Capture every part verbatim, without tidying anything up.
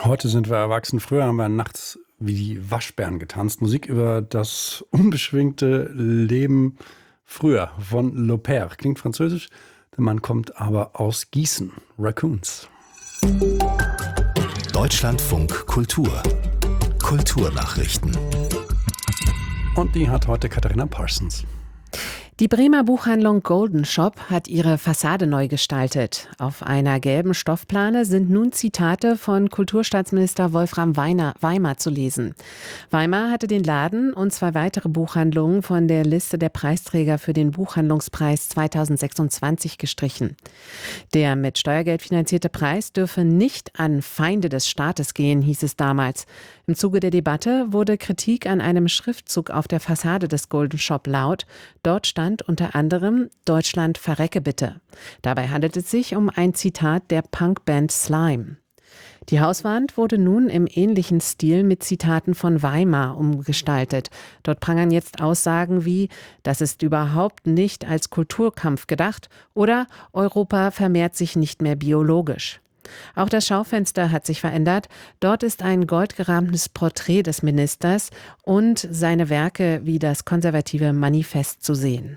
Heute sind wir erwachsen. Früher haben wir nachts wie die Waschbären getanzt. Musik über das unbeschwingte Leben früher von L'Aubert. Klingt französisch, der Mann kommt aber aus Gießen. Raccoons. Deutschlandfunk Kultur. Kulturnachrichten. Und die hat heute Katharina Parsons. Die Bremer Buchhandlung Golden Shop hat ihre Fassade neu gestaltet. Auf einer gelben Stoffplane sind nun Zitate von Kulturstaatsminister Wolfram Weiner, Weimar zu lesen. Weimar hatte den Laden und zwei weitere Buchhandlungen von der Liste der Preisträger für den Buchhandlungspreis zweitausendsechsundzwanzig gestrichen. Der mit Steuergeld finanzierte Preis dürfe nicht an Feinde des Staates gehen, hieß es damals. Im Zuge der Debatte wurde Kritik an einem Schriftzug auf der Fassade des Golden Shop laut. Dort stand unter anderem „Deutschland verrecke bitte". Dabei handelt es sich um ein Zitat der Punkband Slime. Die Hauswand wurde nun im ähnlichen Stil mit Zitaten von Weimar umgestaltet. Dort prangern jetzt Aussagen wie „Das ist überhaupt nicht als Kulturkampf gedacht" oder „Europa vermehrt sich nicht mehr biologisch". Auch das Schaufenster hat sich verändert. Dort ist ein goldgerahmtes Porträt des Ministers und seine Werke wie das konservative Manifest zu sehen.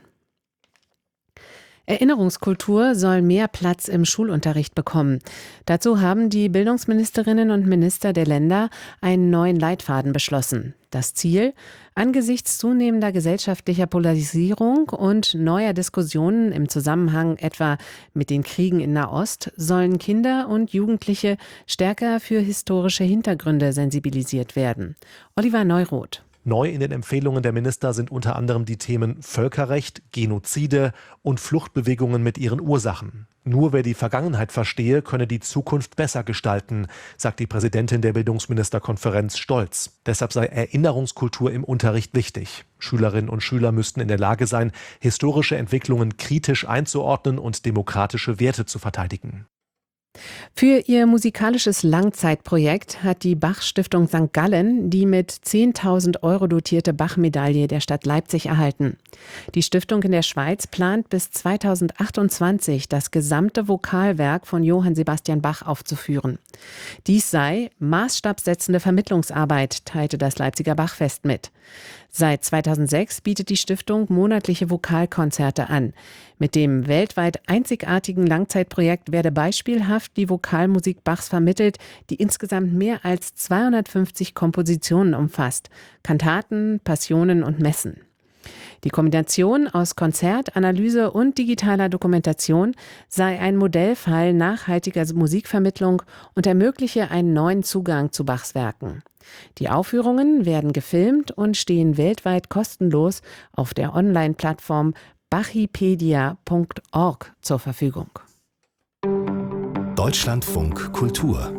Erinnerungskultur soll mehr Platz im Schulunterricht bekommen. Dazu haben die Bildungsministerinnen und Minister der Länder einen neuen Leitfaden beschlossen. Das Ziel: Angesichts zunehmender gesellschaftlicher Polarisierung und neuer Diskussionen im Zusammenhang etwa mit den Kriegen in Nahost sollen Kinder und Jugendliche stärker für historische Hintergründe sensibilisiert werden. Oliver Neuroth. Neu in den Empfehlungen der Minister sind unter anderem die Themen Völkerrecht, Genozide und Fluchtbewegungen mit ihren Ursachen. Nur wer die Vergangenheit verstehe, könne die Zukunft besser gestalten, sagt die Präsidentin der Bildungsministerkonferenz stolz. Deshalb sei Erinnerungskultur im Unterricht wichtig. Schülerinnen und Schüler müssten in der Lage sein, historische Entwicklungen kritisch einzuordnen und demokratische Werte zu verteidigen. Für ihr musikalisches Langzeitprojekt hat die Bach-Stiftung Sankt Gallen die mit zehntausend Euro dotierte Bach-Medaille der Stadt Leipzig erhalten. Die Stiftung in der Schweiz plant bis zweitausendachtundzwanzig das gesamte Vokalwerk von Johann Sebastian Bach aufzuführen. Dies sei maßstabssetzende Vermittlungsarbeit, teilte das Leipziger Bachfest mit. Seit zweitausendsechs bietet die Stiftung monatliche Vokalkonzerte an. Mit dem weltweit einzigartigen Langzeitprojekt werde beispielhaft die Vokalmusik Bachs vermittelt, die insgesamt mehr als zweihundertfünfzig Kompositionen umfasst: Kantaten, Passionen und Messen. Die Kombination aus Konzert, Analyse und digitaler Dokumentation sei ein Modellfall nachhaltiger Musikvermittlung und ermögliche einen neuen Zugang zu Bachs Werken. Die Aufführungen werden gefilmt und stehen weltweit kostenlos auf der Online-Plattform bachipedia punkt org zur Verfügung. Deutschlandfunk Kultur.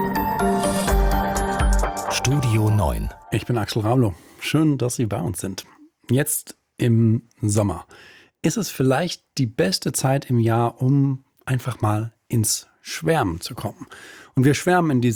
Studio neun. Ich bin Axel Ramlow. Schön, dass Sie bei uns sind. Jetzt im Sommer ist es vielleicht die beste Zeit im Jahr, um einfach mal ins Schwärmen zu kommen. Und wir schwärmen in diesem